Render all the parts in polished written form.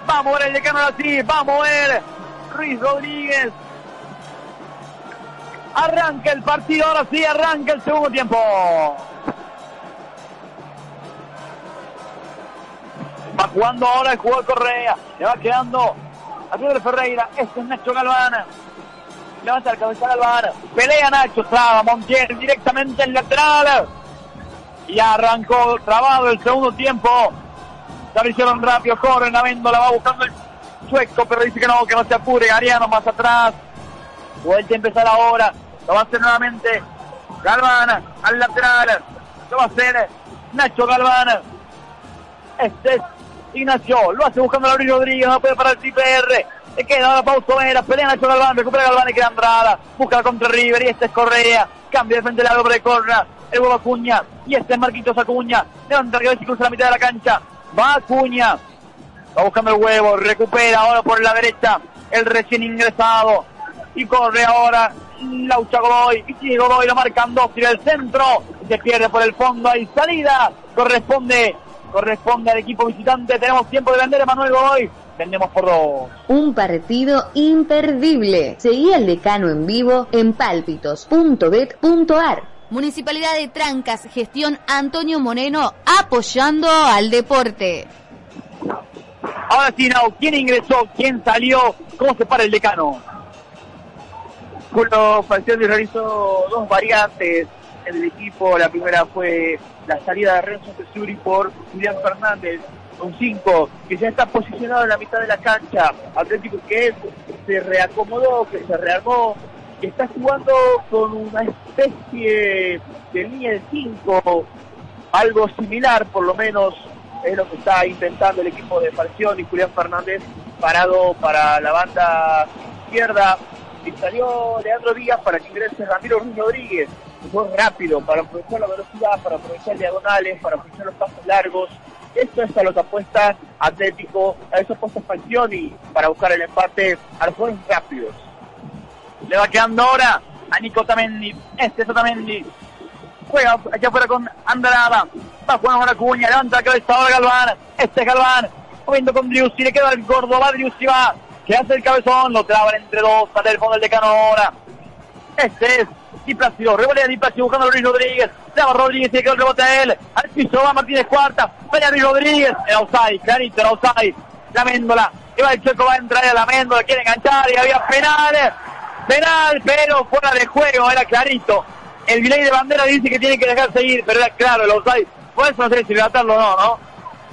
Va a mover el Decano ahora sí. Va a mover Ruiz Rodríguez. Arranca el partido, ahora sí, arranca el segundo tiempo. Va jugando ahora el jugador Correa. Le va quedando a Pedro Ferreira. Este es Nacho Galván. Levanta el cabeza Galván. Pelea Nacho. Traba Montiel directamente en lateral. Y arrancó trabado el segundo tiempo. Se lo hicieron rápido. Corre Navéndola. Va buscando el sueco. Pero dice que no se apure. Ariano más atrás. Vuelta a empezar ahora. Lo va a hacer nuevamente Galván al lateral. Lo va a hacer Nacho Galván. Este es Ignacio. Lo hace buscando a Luis Rodríguez. No puede parar el triple R. Le queda ahora Pauso Vera. Pelea Nacho Galván. Recupera Galván y queda Andrada. Busca contra River. Y este es Correa. Cambia de frente al doble corner. El huevo Acuña. Y este es Marquitos Acuña. Levanta el cabeza y cruza la mitad de la cancha. Va Acuña. Va buscando el huevo. Recupera ahora por la derecha. El recién ingresado. Y corre ahora Laucha Godoy, y sigue Godoy, lo marcan dos, tira el centro, se pierde por el fondo, hay salida, corresponde al equipo visitante. Tenemos tiempo de vender, Emanuel Godoy, vendemos por 2. Un partido imperdible. Seguí al Decano en vivo en palpitos.bet.ar. Municipalidad de Trancas, gestión Antonio Moreno, apoyando al deporte. Ahora sí, no, ¿quién ingresó? ¿Quién salió? ¿Cómo se para el Decano? Julio Falcioni realizó dos variantes en el equipo. La primera fue la salida de Renzo Tesuri por Julián Fernández, un 5 que ya está posicionado en la mitad de la cancha. Atlético que se reacomodó, que se rearmó, que está jugando con una especie de línea de 5, algo similar por lo menos es lo que está intentando el equipo de Falcioni. Julián Fernández parado para la banda izquierda. Y salió Leandro Díaz para que ingrese Ramiro Ruiz Rodríguez. Fue rápido para aprovechar la velocidad, para aprovechar diagonales, para aprovechar los pasos largos. Esto es a lo que apuesta Atlético, a eso apuesta Falcioni para buscar el empate a los juegos rápidos. Le va quedando ahora a Nico Tamendi. Este es Otamendi. Juega allá afuera con Andrada. Va jugando ahora Acuña. Levanta la cabeza ahora Galván. Este es Galván. Moviendo con Driussi. Le queda el gordo. Va Driussi, va. Que hace el cabezón, lo traban entre dos, sale el fondo del Decano ahora. Este es Di Placido, revolea Di Placido buscando a Luis Rodríguez. Le va Rodríguez y le queda el rebote a él. Al piso va Martínez Cuarta, pelea Luis Rodríguez. Era offside, clarito, era offside. La Méndola, que va el Checo, va a entrar a la Méndola, quiere enganchar y había penal, pero fuera de juego, era clarito. El delay de bandera dice que tiene que dejar seguir, pero era claro el offside. Por eso no sé si levantarlo o no, ¿no?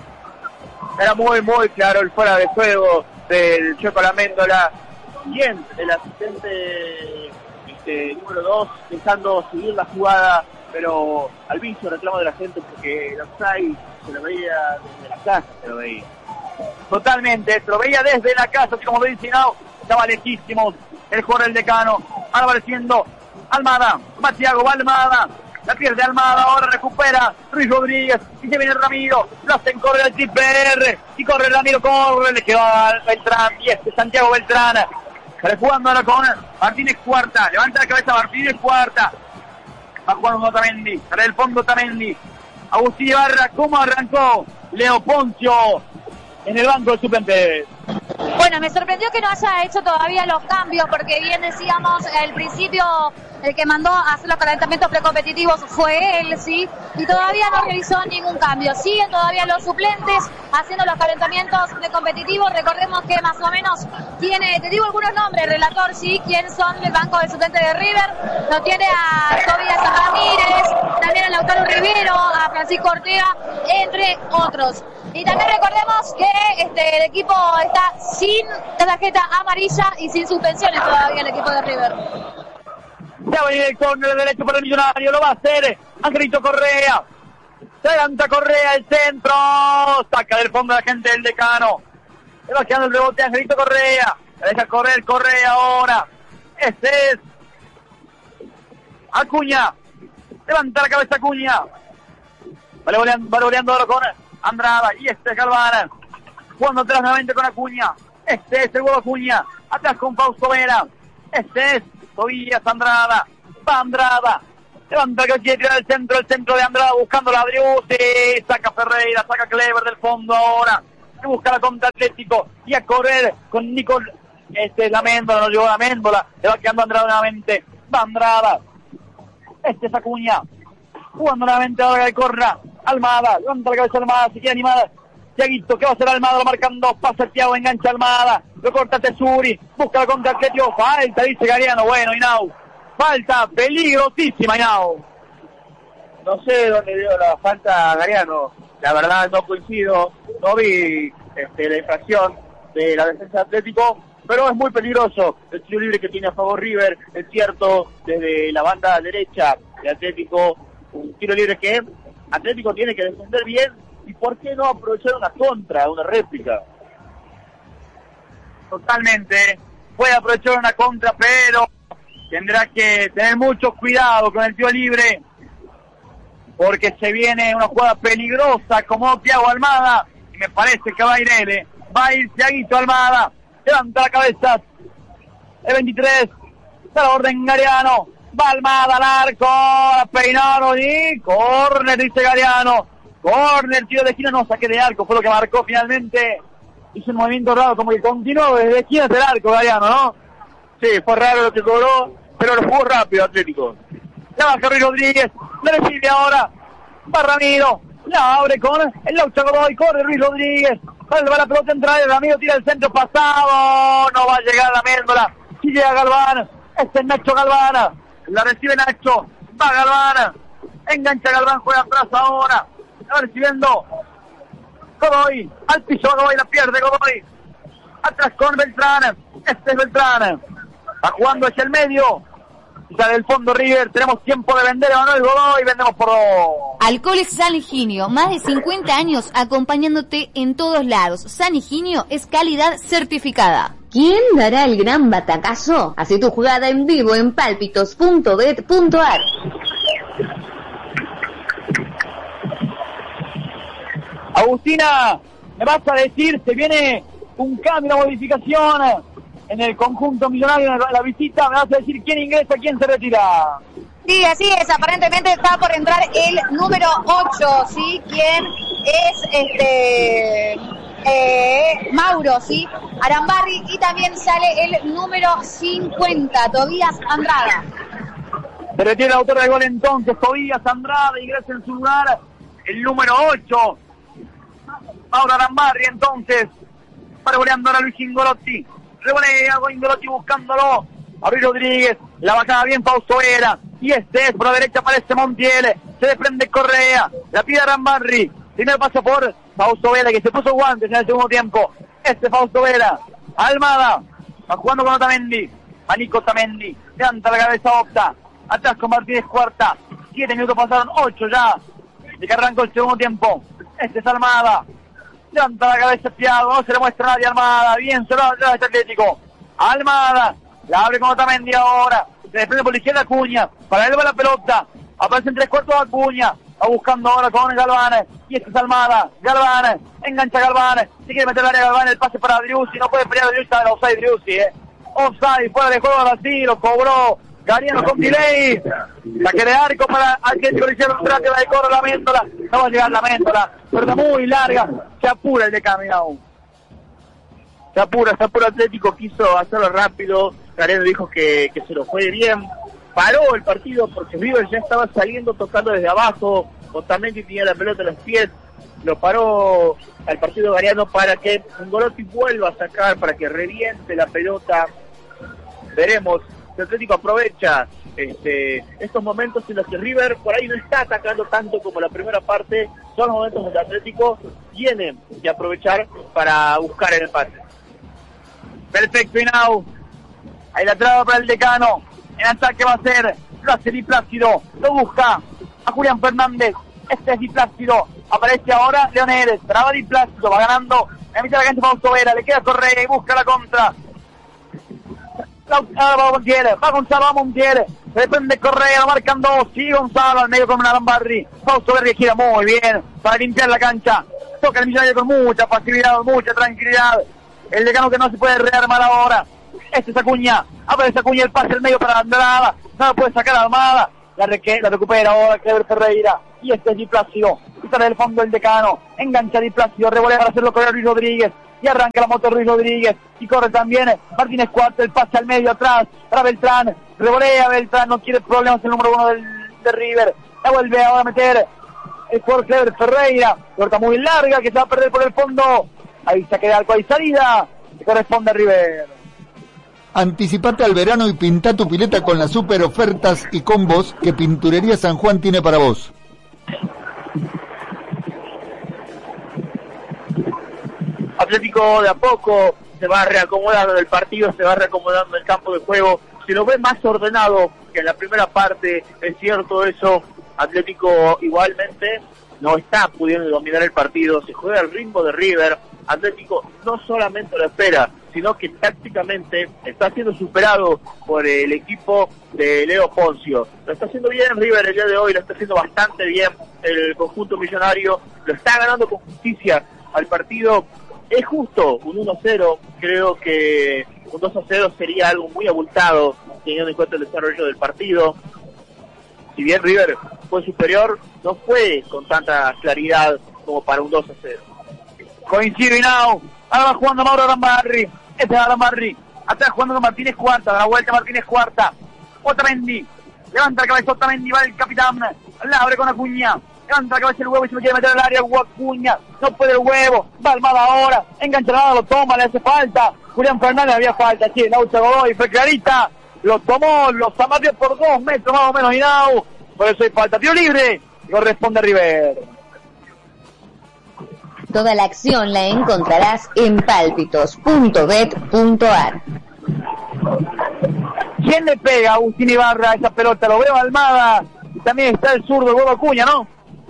Era muy claro el fuera de juego del Checo Laméndola. Bien, el asistente número 2 intentando seguir la jugada, pero al vicio reclamo de la gente porque el offside se lo veía desde la casa, Totalmente, se lo veía desde la casa, así como lo dice Hinao, estaba lejísimo el jugador del Decano. Ahora apareciendo Almada, Matiago, va Almada, la pierde Almada, ahora recupera Ruiz Rodríguez, y se viene Ramiro, lo hacen correr el triple R, y corre Ramiro, corre, le quedó a Beltrán, y este Santiago Beltrán, jugando ahora con Martínez Cuarta, levanta la cabeza Martínez Cuarta, va jugando Otamendi, para el fondo Otamendi, Agustín Ibarra, ¿cómo arrancó Leo Poncio en el banco de suplentes? Bueno, me sorprendió que no haya hecho todavía los cambios, porque bien decíamos, al principio el que mandó a hacer los calentamientos precompetitivos fue él, sí, y todavía no realizó ningún cambio. Siguen todavía los suplentes haciendo los calentamientos precompetitivos. Recordemos que más o menos tiene, te digo algunos nombres, relator, sí, quién son el banco de suplentes de River. Lo tiene a Tobías Ramírez, también a Lautaro Rivero, a Francisco Ortega, entre otros. Y también recordemos que el equipo está sin tarjeta amarilla y sin suspensiones todavía el equipo de River. Ya va a venir el córner derecho para el Millonario, lo va a hacer Angelito Correa. Se adelanta Correa, el centro, saca del fondo la gente del Decano. Le va quedando el rebote a Angelito Correa. Le deja correr Correa ahora. Este es Acuña. Levanta la cabeza Acuña. Va voleando ahora con Andrada. Y este es Galván. Jugando atrás nuevamente con Acuña. Este es el huevo Acuña. Atrás con Fausto Vera. Este es Tobías Andrada. Va Andrada. Levanta que quiere tirar el centro de Andrada buscando la Driussi. Saca Ferreira, saca Clever del fondo ahora. que busca la contra Atlético, y a correr con Nicol, la Méndola, no llegó la Méndola, le va quedando Andrada nuevamente, va Andrada, es Acuña, jugando nuevamente ahora que corra, Almada, levanta la cabeza Almada, se queda animada, Tiaguito, ¿qué va a hacer Almada? Lo marcan dos, pasa el Thiago, engancha Almada, lo corta Tesuri, busca la contra Atlético, falta, dice Gariano, bueno, Hinao, falta peligrosísima Hinao. No sé dónde dio la falta Gariano, la verdad no coincido, no vi la infracción de la defensa de Atlético, pero es muy peligroso el tiro libre que tiene a favor River, es cierto, desde la banda derecha de Atlético, un tiro libre que Atlético tiene que defender bien, y por qué no aprovechar una contra, una réplica. Totalmente, puede aprovechar una contra, pero tendrá que tener mucho cuidado con el tiro libre, porque se viene una jugada peligrosa como Thiago Almada, y me parece que va a ir él, va a ir Thiaguito Almada, levanta la cabeza, el 23, da la orden Gariano, va Almada al arco, peinaron y córner, dice Gariano, córner, tiro de esquina, no saque de arco, fue lo que marcó finalmente, hizo un movimiento raro, como que continuó desde esquina hasta el arco Gariano, ¿no? Sí, fue raro lo que cobró, pero lo jugó rápido Atlético. La baja Ruiz Rodríguez, le recibe ahora, va Ramiro, la abre con el Laucha Godoy, corre Ruiz Rodríguez, va la pelota entrada, Ramiro tira el centro pasado, no va a llegar la Méndola, si llega Galván, es Nacho Galván, la recibe Nacho, va Galván, engancha Galván, juega atrás ahora, va recibiendo Godoy, al piso Godoy, la pierde Godoy, atrás con Beltrán, es Beltrán, va jugando hacia el medio, sale el fondo River, tenemos tiempo de vender a Manuel Godoy, vendemos por 2. Alcoholes San Higinio, más de 50 años acompañándote en todos lados. San Higinio es calidad certificada. ¿Quién dará el gran batacazo? Hace tu jugada en vivo en palpitos.bet.ar. Agustina, me vas a decir, se viene un cambio, una modificación en el conjunto millonario, en la visita, me vas a decir quién ingresa, quién se retira. Sí, así es, aparentemente está por entrar el número 8, ¿sí? Quien es Mauro, ¿sí? Arambarri, y también sale el número 50, Tobías Andrada. Se retira el autor del gol entonces, Tobías Andrada, ingresa en su lugar el número 8, Mauro Arambarri entonces, para goleando ahora Luis Ingolotti. Revolea Ingolotti buscándolo a Ruiz Rodríguez, la bajada bien Fausto Vera, y es por la derecha aparece Montiel, se desprende Correa, la pide Arambarri, primero pasa por Fausto Vera que se puso guantes en el segundo tiempo, Fausto Vera, Almada, va jugando con Otamendi, a Nico Otamendi, levanta la cabeza Octa, atrás con Martínez Cuarta, 7 minutos pasaron, 8 ya, de que arrancó el segundo tiempo, es Almada, levanta la cabeza Thiago, no se le muestra nadie a Almada, bien se lo da este Atlético, Almada, la abre con Otamendi ahora, se desprende por la izquierda Acuña, para él va la pelota, aparece en 3/4 Acuña, va buscando ahora con Galván, y es Almada, Galván, engancha Galván, si quiere meter el área Galván, el pase para Driussi, no puede pelear Driussi, está en offside Driussi, offside, fuera de juego Brasil, lo cobró Gariano con delay, saque de arco para Atlético, le hicieron un trate de correr la Méndola, no va a llegar la Méndola, pero está muy larga, se apura el de Caminao. Se apura Atlético, quiso hacerlo rápido, Gariano dijo que se lo juegue bien, paró el partido porque River ya estaba saliendo tocando desde abajo, Otamendi tenía la pelota en los pies, lo paró al partido Gariano para que Ingolotti vuelva a sacar, para que reviente la pelota, veremos si Atlético aprovecha estos momentos en los que River por ahí no está atacando tanto como la primera parte, son los momentos donde Atlético tiene que aprovechar para buscar el empate. Perfecto, Hinao. Ahí la traba para el Decano. En ataque va a ser, lo hace Di Plácido. Lo busca a Julián Fernández. Es Di Plácido. Aparece ahora Leoneres. Traba Di Plácido. Va ganando. En la mitad de la cancha Fausto Vera. Le queda Correa y busca la contra. Va Gonzalo, va Montiel. Se depende Correa, lo marcan 2. Sigue Gonzalo al medio con una Arambarri. Fausto Vera gira muy bien para limpiar la cancha. Toca el Millonario con mucha facilidad, mucha tranquilidad. El Decano que no se puede rearmar ahora. Es Acuña. Aparece Acuña, el pase al medio para Andrada. No lo puede sacar Almada. La recupera ahora Cleber Ferreira. Y es Di Plácido. sale del fondo el Decano, engancha Di Plácido, revolea para hacerlo correr Luis Rodríguez, y arranca la moto Luis Rodríguez, y corre también Martínez Cuarta, el pase al medio atrás, para Beltrán, revolea Beltrán, no quiere problemas el número 1 de River, la vuelve ahora a meter el jugador Clever Ferreira, corta muy larga que se va a perder por el fondo, ahí saque de arco, hay salida, que corresponde a River. Anticipate al verano y pinta tu pileta con las super ofertas y combos que Pinturería San Juan tiene para vos. Atlético de a poco se va reacomodando el partido, se va reacomodando el campo de juego, se lo ve más ordenado que en la primera parte, es cierto eso. Atlético igualmente no está pudiendo dominar el partido, se juega al ritmo de River. Atlético no solamente lo espera, sino que tácticamente está siendo superado por el equipo de Leo Poncio. Lo está haciendo bien River el día de hoy, lo está haciendo bastante bien el conjunto millonario, lo está ganando con justicia al partido. Es justo un 1-0, creo que un 2-0 sería algo muy abultado teniendo en cuenta el desarrollo del partido. Si bien River fue superior, no fue con tanta claridad como para un 2-0. Coincido Hinao, ahora va jugando Mauro Arambarri, este es Arambarri, atrás jugando con Martínez Cuarta, da la vuelta Martínez Cuarta, Otamendi, levanta la cabeza Otamendi, va el capitán, la abre con Acuña, levanta la cabeza el huevo y se me quiere meter al área, Acuña, no puede el huevo, va Almada ahora, engancha nada, lo toma, le hace falta, Julián Fernández había falta, sí, Laucha Godoy, fue clarita, lo tomó, lo zamarrió por 2 metros más o menos Hinao, por eso hay falta, tiro libre, corresponde a River. Toda la acción la encontrarás en palpitos.bet.ar. ¿Quién le pega a Agustín Ibarra a esa pelota? Lo veo Almada, y también está el zurdo, el huevo Acuña, ¿no?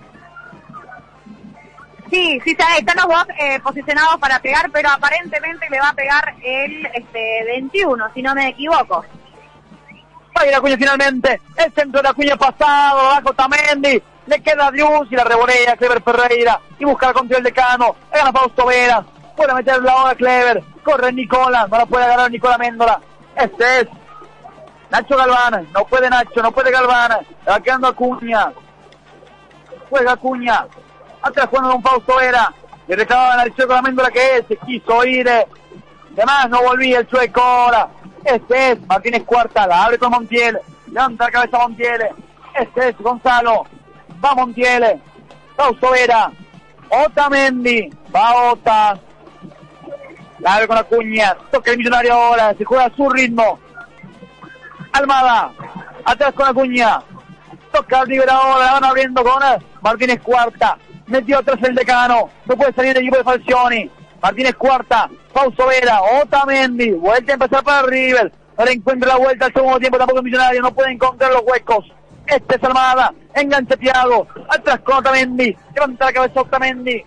Sí, están los dos posicionados para pegar, pero aparentemente le va a pegar el 21, si no me equivoco. Va a ir Acuña finalmente, el centro de Acuña pasado, bajo Otamendi, le queda Dios y la revolea Clever Ferreira, y busca la contra el Decano, le gana Fausto Vera, puede meter la hora Clever, corre Nicola, no la puede agarrar Nicola Méndola, este es Nacho Galván, no puede Nacho, no puede Galván, le va quedando Acuña, juega Acuña, atrás jugando con Fausto Vera, le reclamaban al Chueco la Méndola que se quiso ir, además no volvía el Chueco ahora, este es Martínez Cuarta, la abre con Montiel, levanta la cabeza Montiel, este es Gonzalo, va Montiel, Fausto Vera, Otamendi, va Ota, la abre con Acuña, toca el Millonario ahora, se juega a su ritmo, Almada, atrás con Acuña, toca al River ahora, la van abriendo con Martínez Cuarta, metió atrás el Decano, no puede salir el equipo de Falcioni, Martínez Cuarta, Fausto Vera, Otamendi, vuelta a empezar para River, ahora encuentra la vuelta al segundo tiempo, tampoco el Millonario, no puede encontrar los huecos, este es Almada, enganche Thiago, atrás con Otamendi, levanta la cabeza Otamendi,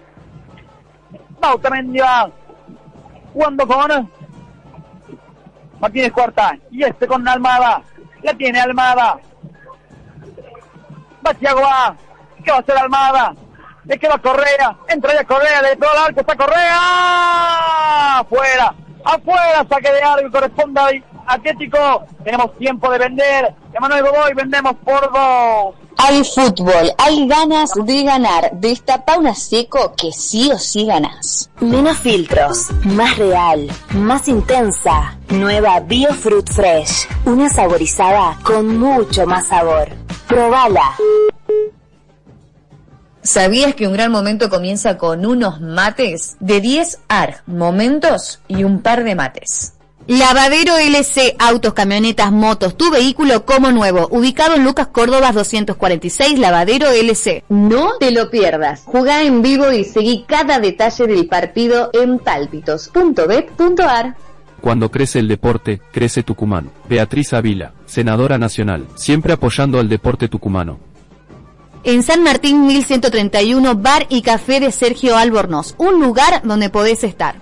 va Otamendi, va, jugando con Martínez Cuarta, y este con Almada, la tiene Almada, va Thiago, va, ¿qué va a hacer Almada? Le queda Correa, entra ya Correa, le pegó al arco, está Correa, afuera, saque de arco, corresponde a Atlético, tenemos tiempo de vender, Emanuel Godoy, vendemos por 2. Al fútbol, hay ganas de ganar, destapa una seco que sí o sí ganás. Menos filtros, más real, más intensa, nueva Biofruit Fresh, una saborizada con mucho más sabor. Probala. ¿Sabías que un gran momento comienza con unos mates? De 10 ARG, momentos y un par de mates. Lavadero LC, autos, camionetas, motos, tu vehículo como nuevo. Ubicado en Lucas Córdoba 246, Lavadero LC. No te lo pierdas. Jugá en vivo y seguí cada detalle del partido en palpitos.bet.ar. Cuando crece el deporte, crece Tucumán. Beatriz Ávila, senadora nacional, siempre apoyando al deporte tucumano. En San Martín 1131, bar y café de Sergio Albornoz, un lugar donde podés estar.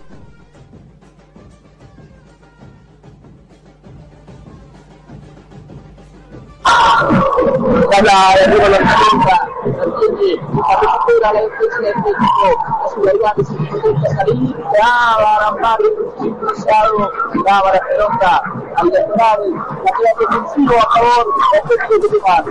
Habla de arriba la defensa, la textura, la defensa del técnico, la seguridad que se intenta salir, daba Arambarri, impulsado, daba la pelota al desgrave, la queda defensivo a favor del Atlético de Tucumán.